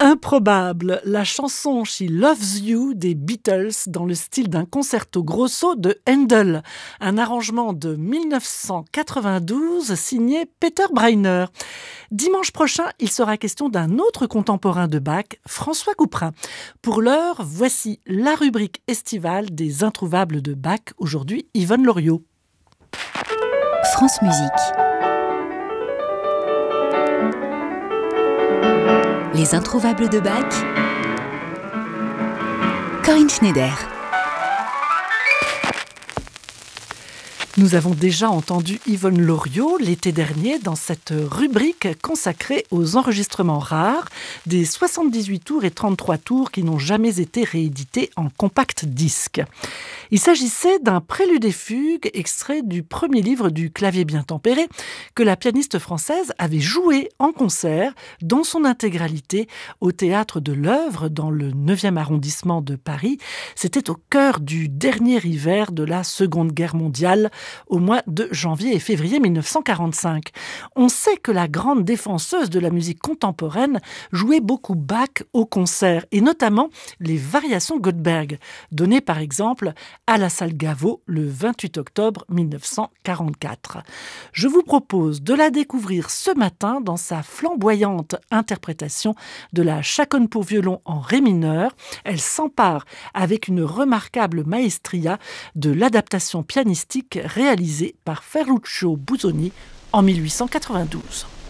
Improbable, la chanson She Loves You des Beatles dans le style d'un concerto grosso de Handel, un arrangement de 1992 signé Peter Breiner. Dimanche prochain, il sera question d'un autre contemporain de Bach, François Couperin. Pour l'heure, voici la rubrique estivale des Introuvables de Bach, aujourd'hui Yvonne Loriot. France Musique. Les Introuvables de Bach, Corinne Schneider. Nous avons déjà entendu Yvonne Loriot l'été dernier dans cette rubrique consacrée aux enregistrements rares des 78 tours et 33 tours qui n'ont jamais été réédités en compact disque. Il s'agissait d'un prélude et fugue extrait du premier livre du clavier bien tempéré que la pianiste française avait joué en concert dans son intégralité au théâtre de l'Œuvre dans le 9e arrondissement de Paris. C'était au cœur du dernier hiver de la Seconde Guerre mondiale, au mois de janvier et février 1945. On sait que la grande défenseuse de la musique contemporaine jouait beaucoup Bach au concert, et notamment les variations Goldberg, données par exemple à la salle Gaveau le 28 octobre 1944. Je vous propose de la découvrir ce matin dans sa flamboyante interprétation de la chaconne pour violon en ré mineur. Elle s'empare avec une remarquable maestria de l'adaptation pianistique réalisée par Ferruccio Busoni en 1892.